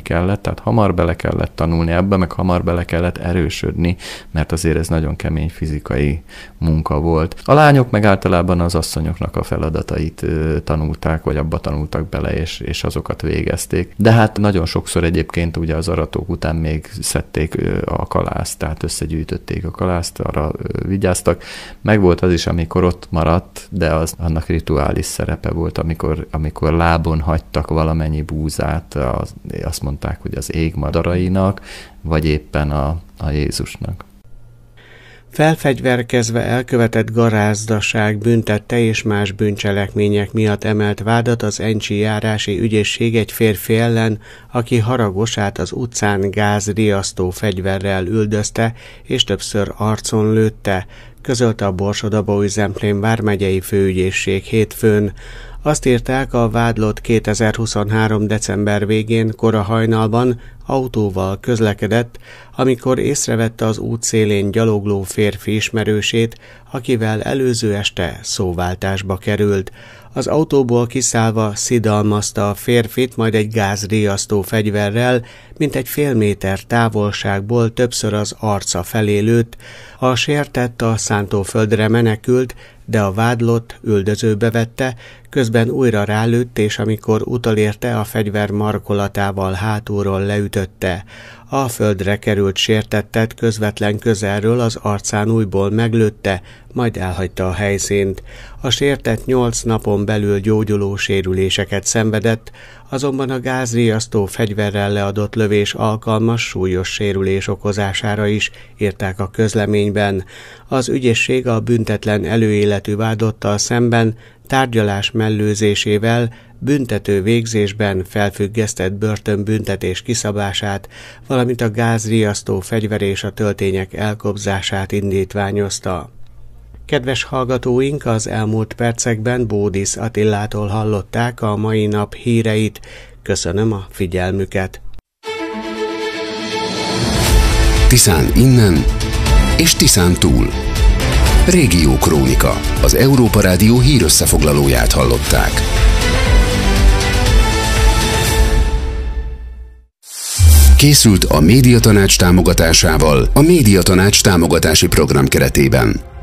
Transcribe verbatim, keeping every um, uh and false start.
kellett, tehát hamar bele kellett tanulni ebbe, meg hamar bele kellett erősödni, mert azért ez nagyon kemény fizikai munka volt. A lányok meg általában az asszonyoknak a feladatait tanulták, vagy abba tanultak bele, és, és azokat végezték. De hát nagyon sokszor egyébként ugye az aratók után még szedték a kalászt, tehát összegyűjtötték a kalászt, arra vigyáztak. Meg volt az is, amikor ott maradt, de az annak rituális szerepe volt, amikor, amikor lábon hagytak valamennyi búzát, az, azt mondták, hogy az ég madarainak, vagy éppen a, a Jézusnak. Felfegyverkezve elkövetett garázdaság büntette és más bűncselekmények miatt emelt vádat az Encsi járási ügyészség egy férfi ellen, aki haragosát az utcán gázriasztó fegyverrel üldözte és többször arcon lőtte, közölte a Borsod-Abaúj-Zemplén vármegyei főügyészség hétfőn. Azt írták, a vádlott kétezer-huszonhárom. december végén kora hajnalban autóval közlekedett, amikor észrevette az útszélén gyalogló férfi ismerősét, akivel előző este szóváltásba került. Az autóból kiszállva szidalmazta a férfit, majd egy gázriasztó fegyverrel, mint egy fél méter távolságból többször az arca felé lőtt. A sértett a szántóföldre menekült, de a vádlott üldözőbe vette, közben újra rálőtt, és amikor utolérte, a fegyver markolatával hátulról leütötte. A földre került sértettet közvetlen közelről az arcán újból meglőtte, majd elhagyta a helyszínt. A sértett nyolc napon belül gyógyuló sérüléseket szenvedett, azonban a gázriasztó fegyverrel leadott lövés alkalmas súlyos sérülés okozására is, írták a közleményben. Az ügyészség a büntetlen előéletű vádottal szemben tárgyalás mellőzésével, büntető végzésben felfüggesztett börtönbüntetés kiszabását, valamint a gázriasztó fegyver és a töltények elkobzását indítványozta. Kedves hallgatóink, az elmúlt percekben Bódisz Attillától hallották a mai nap híreit. Köszönöm a figyelmüket. Tiszán innen és Tiszán túl. Régió Krónika, az Európa Rádió hírösszefoglalóját hallották. Készült a Médiatanács támogatásával a Médiatanács támogatási program keretében.